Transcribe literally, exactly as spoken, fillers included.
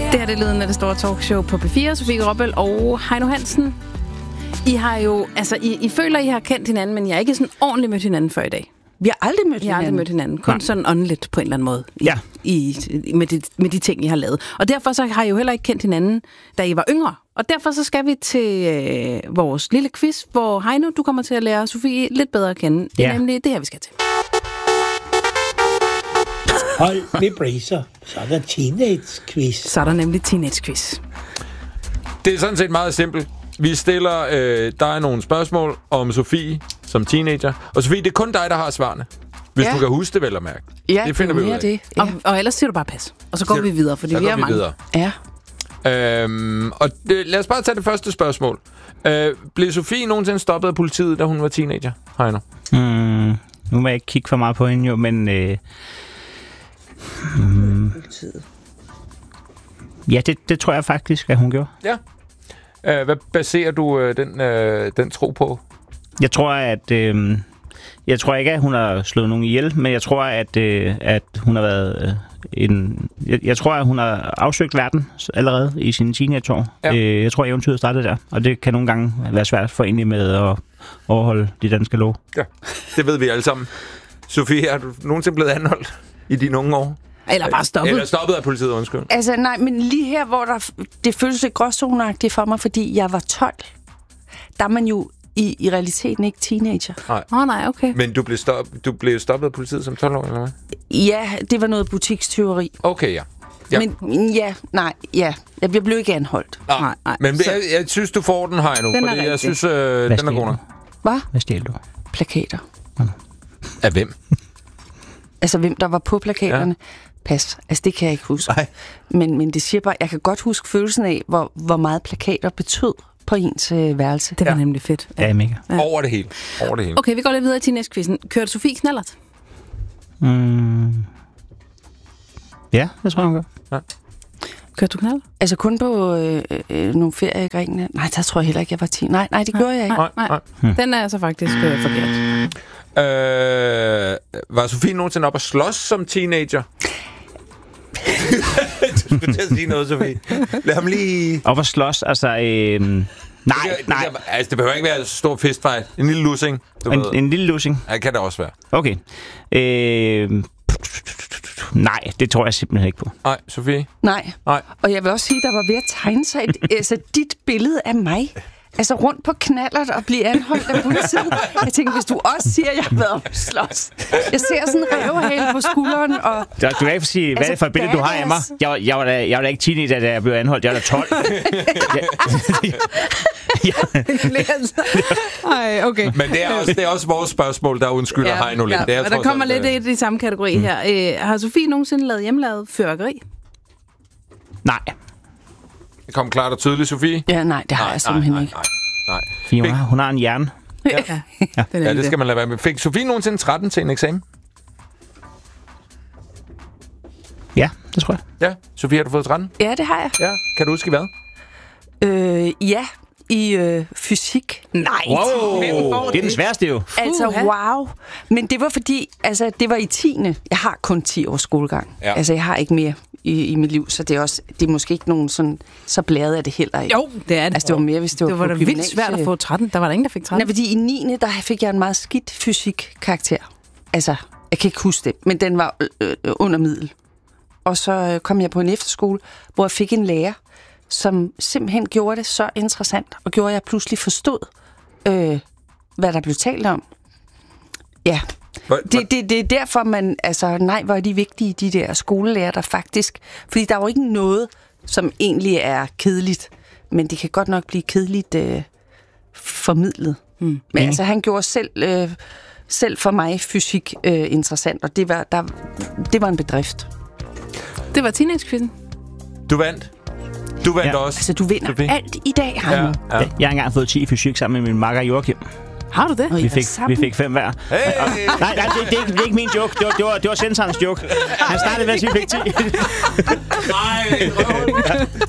Det her det er lyden af det store talkshow på P fire. Sofie Gråbøl og Heino Hansen. I har jo, altså, I, I føler, I har kendt hinanden, men I har ikke sådan ordentligt mødt hinanden før i dag. Vi har aldrig mødt I har hinanden. aldrig mødt hinanden. Kun Nej. sådan åndeligt på en eller anden måde. I, Ja. I, med, de, med de ting, I har lavet. Og derfor så har I jo heller ikke kendt hinanden, da I var yngre. Og derfor så skal vi til øh, vores lille quiz, hvor Heino, du kommer til at lære Sofie lidt bedre at kende. Det er Ja. nemlig det her, vi skal til. Hold med bracer. Så er der teenage-quiz. Så er der nemlig teenage-quiz. Det er sådan set meget simpelt. Vi stiller øh, dig nogle spørgsmål om Sofie som teenager. Og Sofie, det er kun dig, der har svarene. Hvis Ja. du kan huske det, vel at mærke. Ja, det finder det vi ud er af. det. Ja. Og, og ellers siger du bare pas. Og så går Siger vi du- videre, fordi Så vi går er vi mange. videre. ja. Øhm, og det, lad os bare tage det første spørgsmål. Øh, blev Sofie nogensinde stoppet af politiet, da hun var teenager? Heino. Mm, nu må jeg ikke kigge for meget på hende jo, men... Øh, mm, ja, det, det tror jeg faktisk, at hun gjorde. Ja. Øh, hvad baserer du øh, den, øh, den tro på? Jeg tror, at... Øh, jeg tror ikke, at hun har slået nogen ihjel, men jeg tror, at, øh, at hun har været øh, en... Jeg, jeg tror, at hun har afsøgt verden allerede i sine teenageår. Ja. Øh, jeg tror, at eventyret startede der, og det kan nogle gange være svært for egentlig med at overholde de danske lov. Ja, det ved vi alle sammen. Sofie, er du nogensinde blevet anholdt i dine unge år? Eller bare stoppet. Eller stoppet af politiet, undskyld. Altså, nej, men lige her, hvor der, det føles lidt gråzoneagtigt for mig, fordi jeg var tolv. Der er man jo i, i realiteten ikke teenager. Nej. Åh oh, nej, okay. Men du blev, stop, du blev stoppet af politiet som tolv år, eller hvad? Ja, det var noget butikstyveri. Okay, ja. Ja. Men ja, nej, ja. Jeg blev ikke anholdt. Nå, Nej, nej. Men Så- jeg, jeg synes, du får den, Heino. Den er Fordi jeg rigtig. synes, øh, den er stjal god du? nok. Hvad? Hvad stjal du? Plakater. Af hvem? Altså, hvem der var på plakaterne. Ja. Pas. Altså, det kan jeg ikke huske. Nej. Men, men det siger bare, jeg kan godt huske følelsen af, hvor, hvor meget plakater betød på ens øh, værelse. Det var Ja. nemlig fedt. Ja, mega. Ja. Over det hele. Over det hele. Okay, vi går lidt videre i teenage-quizzen. Kørte Sofie knallert? Mm. Ja, det tror jeg, hun gør. Kørte du knallert? Altså kun på øh, øh, nogle ferier i Grækenland. Nej, der tror jeg heller ikke, jeg var ti. Nej, nej, det gjorde jeg ikke. Nej, nej. Hmm. Den er altså faktisk øh, forkert. Øh, var Sofie nogensinde op at slås som teenager? Du skulle til at sige noget, Sofie. Lad ham lige... Og for slås, altså... Øh, nej, Det, nej. Det, altså, det behøver ikke være en stor fistfight. En lille lussing. Du En, ved. en lille lussing. Ja, det kan det også være. Okay. Øh, nej, det tror jeg simpelthen ikke på. Nej, Sofie? Nej. Nej. Og jeg vil også sige, der var ved at tegne sig et, altså dit billede af mig. Altså rundt på knallert og blive anholdt af politiet. Jeg tænker, hvis du også siger, at jeg har været op at slås. Jeg ser sådan en rævehale på skulderen. Og Du, du kan ikke sige, hvad Altså, er det for et billede, du har af mig? badass. Jeg, var- jeg, var da, jeg var da ikke teenager, da jeg blev anholdt. Jeg var da tolv. Ej, okay. Men det er også, det er også vores spørgsmål, der undskylder ja, Heino lidt. Det er og der trods kommer alt, lidt øh, i de samme kategori mm. her. Øh, har Sofie nogensinde lavet hjemmelavet fyrværkeri? Nej. Det kom klart og tydeligt, Sofie. ja, nej, det har jeg simpelthen nej, ikke. nej, nej. Fordi hun, har, hun har en hjerne. Ja, ja. Den Ja, det skal man lade være med. Fik Sofie nogensinde tretten til en eksamen? Ja, det tror jeg. Ja. Sofie, har du fået tretten? Ja, det har jeg. Ja. Kan du huske hvad? Øh, ja, i øh, fysik. Nej. Wow, Hvem får det er den sværeste jo. Altså, Uha. wow. Men det var fordi, altså, det var i tiende. Jeg har kun ti års skolegang. Ja. Altså, jeg har ikke mere i, i mit liv, så det er også, det er måske ikke nogen sådan, så blæret af det heller ikke. Jo, det er det. Altså, det var mere, hvis det var Det var på da vildt gymnasie. svært at få tretten. Der var der ingen, der fik tretten. Nej, fordi i niende der fik jeg en meget skidt fysik-karakter. Altså, jeg kan ikke huske det, men den var øh, øh, under middel. Og så øh, kom jeg på en efterskole, hvor jeg fik en lærer, som simpelthen gjorde det så interessant, og gjorde, at jeg pludselig forstod, øh, hvad der blev talt om. Ja, Hvor, det, det, det er derfor, man, altså, nej, hvor er de vigtige, de der skolelærer, der faktisk, fordi der er jo ikke noget, som egentlig er kedeligt, men det kan godt nok blive kedeligt øh, formidlet. Mm. Men Mm. altså, han gjorde selv, øh, selv for mig fysik øh, interessant, og det var, der, det var en bedrift. Det var teenage-quizzen. Du vandt. Du vandt Ja. også. Altså, du vinder Sofie. alt i dag, Heino. Ja, ja. Jeg har engang fået ti i fysik sammen med min makker Joachim. Har du det? Og I Vi var fik, sammen. vi fik fem hver. Hey! Nej, nej, det, det, er ikke, det er ikke min joke. Det var, det var, det var sensorens joke. Han startede med at sige, at vi fik ti. Nej,